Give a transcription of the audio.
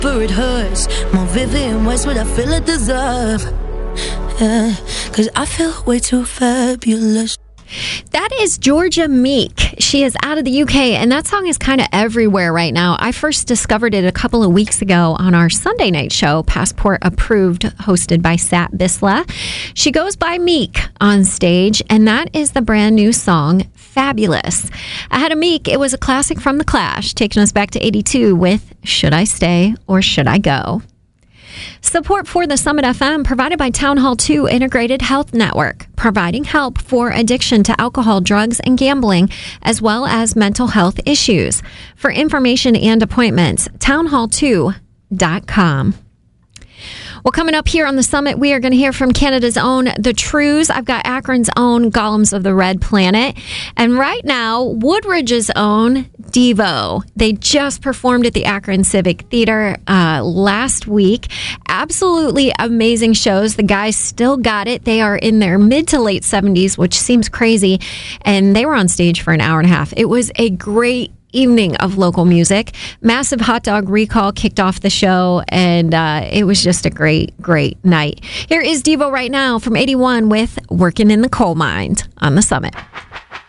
For it hurts more vivid in ways what I feel it deserve. Yeah, cause I feel way too fabulous. That is Georgia Meek. She is out of the UK, and that song is kind of everywhere right now. I first discovered it a couple of weeks ago on our Sunday night show, Passport Approved, hosted by Sat Bisla. She goes by Meek on stage, and that is the brand new song, Fabulous. Ahead of Meek, it was a classic from The Clash, taking us back to 82 with Should I Stay or Should I Go? Support for the Summit FM provided by Town Hall 2 Integrated Health Network, providing help for addiction to alcohol, drugs, and gambling, as well as mental health issues. For information and appointments, townhall2.com. Well, coming up here on the Summit, we are going to hear from Canada's own The Trews. I've got Akron's own Golems of the Red Planet. And right now, Woodridge's own Devo. They just performed at the Akron Civic Theater last week. Absolutely amazing shows. The guys still got it. They are in their mid to late 70s, which seems crazy. And they were on stage for an hour and a half. It was a great evening of local music. Massive hot dog recall kicked off the show, and it was just a great night. Here is Devo right now from 81 with Working in the Coal Mine on the Summit.